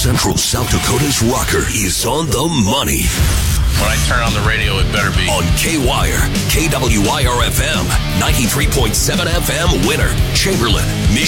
Central South Dakota's rocker is on the money. When I turn on the radio, it better be On K-Wire, KWIR-FM, 93.7 FM, Winter, Chamberlain, Michigan.